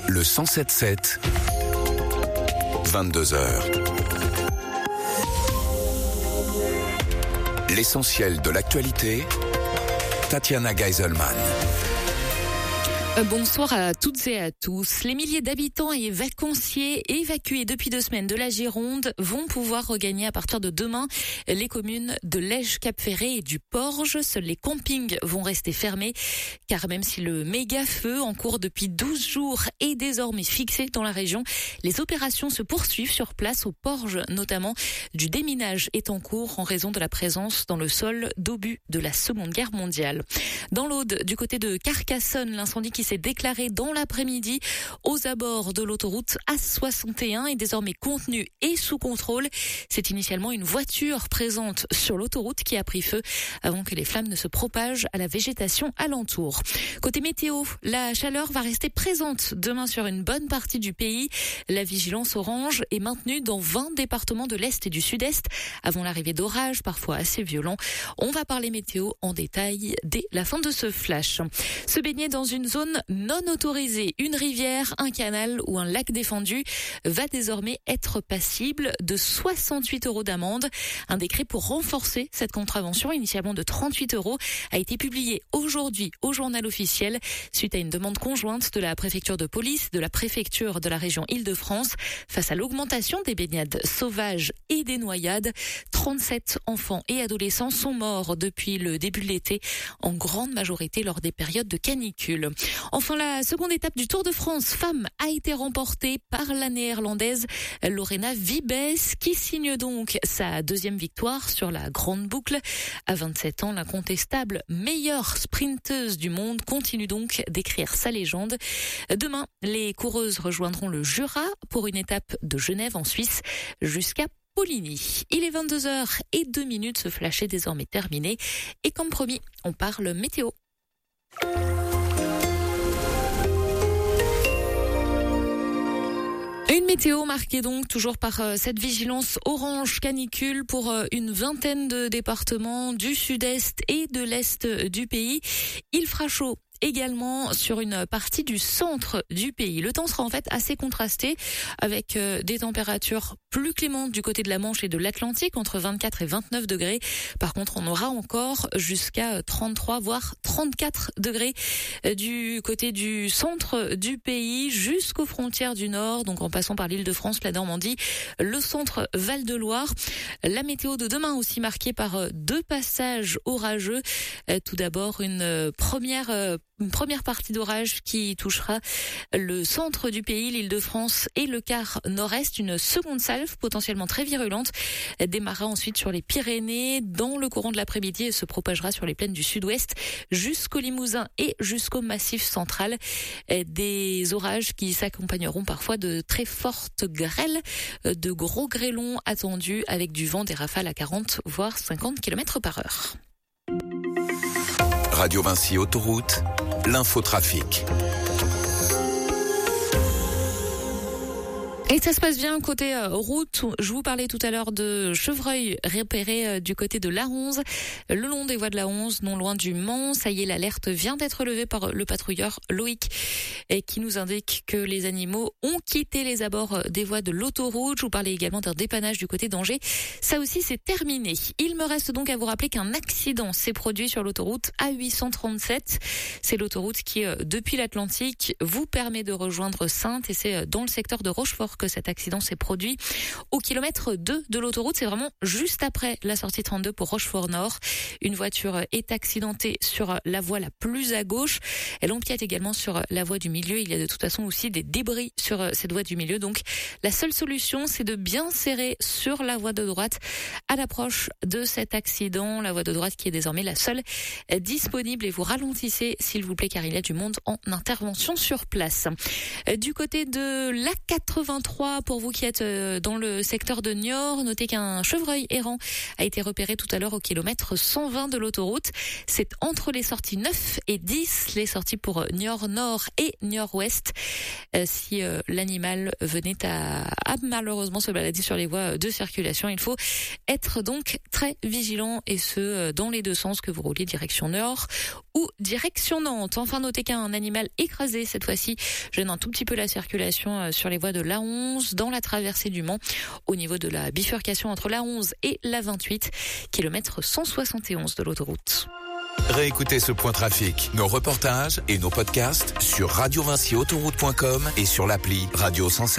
Le 107.7, 22h. L'essentiel de l'actualité, Tatiana Geiselman. Bonsoir à toutes et à tous. Les milliers d'habitants et vacanciers évacués depuis 2 semaines de la Gironde vont pouvoir regagner à partir de demain les communes de Lège, Cap-Ferré et du Porge. Seuls les campings vont rester fermés car même si le méga-feu en cours depuis 12 jours est désormais fixé dans la région, les opérations se poursuivent sur place au Porge notamment. Du déminage est en cours en raison de la présence dans le sol d'obus de la Seconde Guerre mondiale. Dans l'Aude, du côté de Carcassonne, l'incendie qui s'est déclaré dans l'après-midi aux abords de l'autoroute A61 est désormais contenu et sous contrôle. C'est initialement une voiture présente sur l'autoroute qui a pris feu avant que les flammes ne se propagent à la végétation alentour. Côté météo, la chaleur va rester présente demain sur une bonne partie du pays. La vigilance orange est maintenue dans 20 départements de l'Est et du Sud-Est avant l'arrivée d'orages parfois assez violents. On va parler météo en détail dès la fin de ce flash. Se baigner dans une zone non autorisée, une rivière, un canal ou un lac défendu va désormais être passible de 68 € d'amende. Un décret pour renforcer cette contravention, initialement de 38 €, a été publié aujourd'hui au journal officiel suite à une demande conjointe de la préfecture de police, de la préfecture de la région Île-de-France face à l'augmentation des baignades sauvages et des noyades. 37 enfants et adolescents sont morts depuis le début de l'été, en grande majorité lors des périodes de canicule. Enfin, la seconde étape du Tour de France femme a été remportée par la néerlandaise Lorena Wiebes qui signe donc sa 2e victoire sur la grande boucle. À 27 ans, l'incontestable meilleure sprinteuse du monde continue donc d'écrire sa légende. Demain, les coureuses rejoindront le Jura pour une étape de Genève en Suisse jusqu'à Poligny. Il est 22h02, ce flash est désormais terminé. Et comme promis, on parle météo. Une météo marquée donc toujours par cette vigilance orange canicule pour une vingtaine de départements du sud-est et de l'est du pays. Il fera chaud également sur une partie du centre du pays. Le temps sera en fait assez contrasté avec des températures plus clémentes du côté de la Manche et de l'Atlantique, entre 24 et 29 degrés. Par contre, on aura encore jusqu'à 33 voire 34 degrés du côté du centre du pays jusqu'aux frontières du nord, donc en passant par l'Île-de-France, la Normandie, le centre Val-de-Loire. La météo de demain aussi marquée par 2 passages orageux. Tout d'abord une première partie d'orage qui touchera le centre du pays, l'Île-de-France et le quart nord-est. Une seconde salve potentiellement très virulente démarrera ensuite sur les Pyrénées dans le courant de l'après-midi et se propagera sur les plaines du sud-ouest jusqu'au Limousin et jusqu'au Massif central. Des orages qui s'accompagneront parfois de très fortes grêles, de gros grêlons attendus avec du vent, des rafales à 40 voire 50 km/h. Radio Vinci Autoroute, l'infotrafic. Et ça se passe bien côté route. Je vous parlais tout à l'heure de chevreuils repérés du côté de l'A11, le long des voies de l'A11, non loin du Mans. Ça y est, l'alerte vient d'être levée par le patrouilleur Loïc et qui nous indique que les animaux ont quitté les abords des voies de l'autoroute. Je vous parlais également d'un dépannage du côté d'Angers. Ça aussi, c'est terminé. Il me reste donc à vous rappeler qu'un accident s'est produit sur l'autoroute A837. C'est l'autoroute qui, depuis l'Atlantique, vous permet de rejoindre Saintes et c'est dans le secteur de Rochefort que cet accident s'est produit. Au kilomètre 2 de l'autoroute, c'est vraiment juste après la sortie 32 pour Rochefort-Nord. Une voiture est accidentée sur la voie la plus à gauche. Elle empiète également sur la voie du milieu. Il y a de toute façon aussi des débris sur cette voie du milieu. Donc, la seule solution, c'est de bien serrer sur la voie de droite à l'approche de cet accident. La voie de droite qui est désormais la seule disponible et vous ralentissez, s'il vous plaît, car il y a du monde en intervention sur place. Du côté de l'A83, pour vous qui êtes dans le secteur de Niort, notez qu'un chevreuil errant a été repéré tout à l'heure au kilomètre 120 de l'autoroute. C'est entre les sorties 9 et 10, les sorties pour Niort Nord et Niort Ouest. Si l'animal venait à malheureusement se balader sur les voies de circulation, il faut être donc très vigilant et ce dans les deux sens, que vous rouliez direction nord ou direction Nantes. Enfin, notez qu'un animal écrasé cette fois-ci gêne un tout petit peu la circulation sur les voies de l'A11 dans la traversée du Mans au niveau de la bifurcation entre l'A11 et l'A28, kilomètre 171 de l'autoroute. Réécoutez ce point trafic, nos reportages et nos podcasts sur radiovincyautoroute.com et sur l'appli Radio 107.